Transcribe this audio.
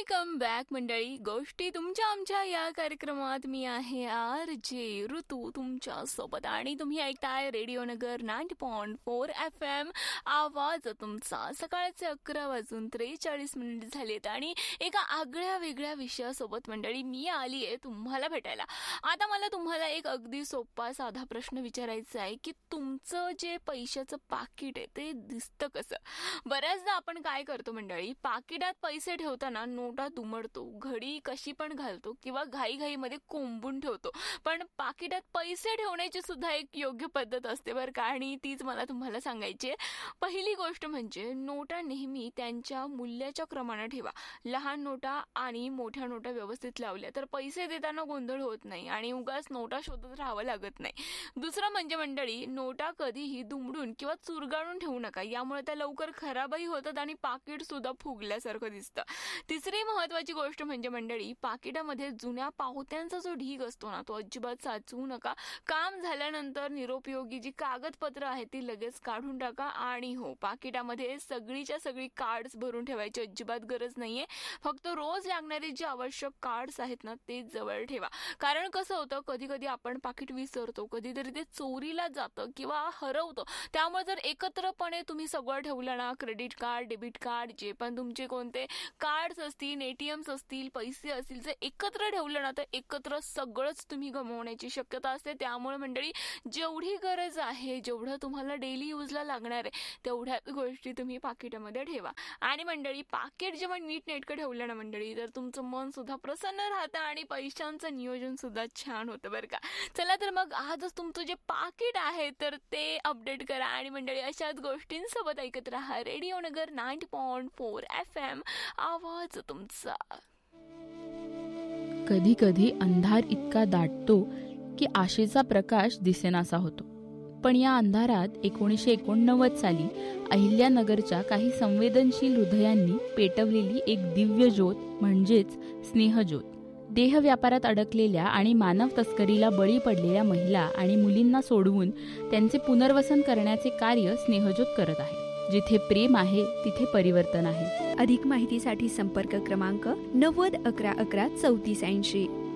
Welcome back मंडळी. गोष्टी तुमच्या आमच्या या कार्यक्रमात मी आहे RJ ऋतू तुमच्या सोबत आणि तुम्ही ऐकताय रेडिओ नगर 90.4 FM. आवाज तुमचा. सकाळचे 11:43 झालेत आणि एका आगळ्या वेगळ्या विषयासोबत मंडळी मी आली आहे तुम्हाला भेटायला. आता मला तुम्हाला एक अगदी सोपा साधा प्रश्न विचारायचा आहे की तुमचं जे पैशाचं पाकिट आहे ते दिसतं कसं. बऱ्याचदा आपण काय करतो मंडळी, पाकिटात पैसे ठेवताना नोटा दुमडतो, घडी कशी पण घालतो किंवा घाईघाईमध्ये कोंबून ठेवतो. पण पाकिटात पैसे ठेवण्याची सुद्धा एक योग्य पद्धत असते बरं का, आणि तीच मला तुम्हाला सांगायची आहे. पहिली गोष्ट म्हणजे नोटा नेहमी त्यांच्या मूल्याच्या क्रमाने ठेवा. लहान नोटा आणि मोठ्या नोटा व्यवस्थित लावल्या तर पैसे देताना गोंधळ होत नाही आणि उगाच नोटा शोधत राहावं लागत नाही. दुसरं म्हणजे मंडळी, नोटा कधीही दुमडून किंवा चुरगाळून ठेवू नका, यामुळे त्या लवकर खराबही होतात आणि पाकिट सुद्धा फुगल्यासारखं दिसतं. तिसरी महत्वाची गोष्ट म्हणजे मंडळी, पाकिटामध्ये जुन्या पावत्यांचा जो ढीग असतो ना तो अजिबात साचवू नका. काम झाल्यानंतर निरुपयोगी जी कागदपत्र आहेत ती लगेच काढून टाका. आणि हो, पाकिटामध्ये सगळीच्या सगळी कार्ड्स भरून ठेवायची अजिबात गरज नाहीये. फक्त रोज लागणारे जे आवश्यक कार्ड्स आहेत ना ते जवळ ठेवा. कारण कसं होतं, कधी कधी आपण पाकिट विसरतो, कधीतरी ते चोरीला जातं किंवा हरवतं. त्यामुळे जर एकत्रपणे तुम्ही सगळं ठेवलं ना, क्रेडिट कार्ड, डेबिट कार्ड, जे पण तुमचे कोणते कार्ड्स असतील, ATMs असतील, पैसे असतील, जे एकत्र ठेवलं ना तर एकत्र सगळंच तुम्ही गमावण्याची शक्यता असते. त्यामुळे मंडळी, जेवढी गरज आहे, जेवढं तुम्हाला डेली यूजला लागणार आहे तेवढ्याच गोष्टी तुम्ही पाकिटामध्ये ठेवा. आणि मंडळी, पाकिट जेव्हा नीटनेटकं ठेवलं ना मंडळी तर तुमचं मन सुद्धा प्रसन्न राहतं आणि पैशांचं नियोजन सुद्धा छान होतं बरं का. चला तर मग आजच तुमचं जे पाकिट आहे तर ते अपडेट करा आणि मंडळी अशाच गोष्टींसोबत ऐकत राहा रेडिओ नगर 90.4 FM. आवाज तुमचा. कधी कधी अंधार इतका दाटतो की आशेचा प्रकाश दिसेनासा होतो. पण या अंधारात 1989 साली अहिल्यानगरच्या काही संवेदनशील हृदयांनी पेटवलेली एक दिव्य ज्योत म्हणजेच स्नेहज्योत. देह व्यापारात अडकलेल्या आणि मानव तस्करीला बळी पडलेल्या महिला आणि मुलींना सोडवून त्यांचे पुनर्वसन करण्याचे कार्य स्नेहज्योत करत आहे. जिथे प्रेम आहे तिथे परिवर्तन आहे. अधिक माहितीसाठी संपर्क क्रमांक 90 11 11 34 80.